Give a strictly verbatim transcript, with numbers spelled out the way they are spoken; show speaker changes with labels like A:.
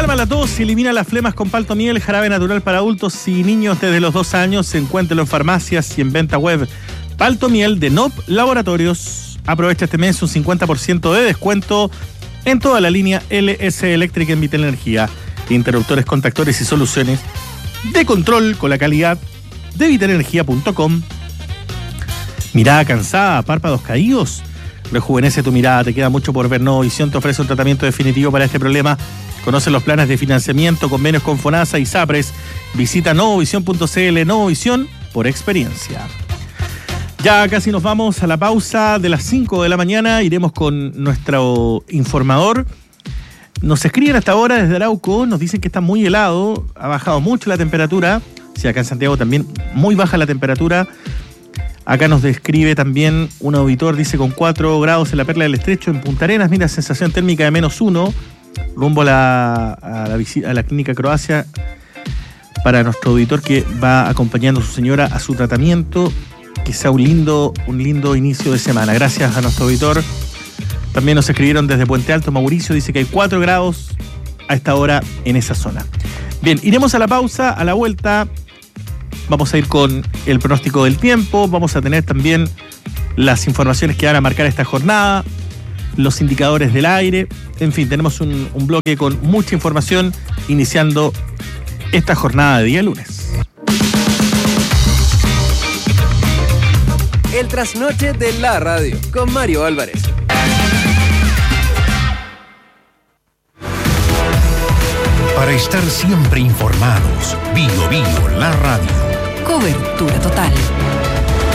A: Calma la tos y elimina las flemas con Palto Miel, jarabe natural para adultos y niños desde los dos años. Encuéntralo en farmacias y en venta web. Palto Miel de N O P Laboratorios. Aprovecha este mes un cincuenta por ciento de descuento en toda la línea L S Eléctrica en Vital Energía. Interruptores, contactores y soluciones de control con la calidad de vital energía punto com. Mirada cansada, párpados caídos. Rejuvenece tu mirada, te queda mucho por ver. Novovisión te ofrece un tratamiento definitivo para este problema. Conoce los planes de financiamiento, convenios con FONASA y SAPRES. Visita novovisión punto c l. Novovisión por experiencia. Ya casi nos vamos a la pausa de las cinco de la mañana. Iremos con nuestro informador. Nos escriben hasta ahora desde Arauco. Nos dicen que está muy helado. Ha bajado mucho la temperatura. Sí, acá en Santiago también muy baja la temperatura. Acá nos describe también un auditor, dice con cuatro grados en la Perla del Estrecho, en Punta Arenas. Mira, sensación térmica de menos uno. Rumbo a la, a, la visita, a la clínica Croacia para nuestro auditor que va acompañando a su señora a su tratamiento. Que sea un lindo, un lindo inicio de semana. Gracias a nuestro auditor. También nos escribieron desde Puente Alto, Mauricio, dice que hay cuatro grados a esta hora en esa zona. Bien, iremos a la pausa, a la vuelta. Vamos a ir con el pronóstico del tiempo, vamos a tener también las informaciones que van a marcar esta jornada, los indicadores del aire, en fin, tenemos un, un bloque con mucha información iniciando esta jornada de día lunes.
B: El trasnoche de la radio con Mario Álvarez.
C: Para estar siempre informados, Bio Bio, la radio.
D: Cobertura total.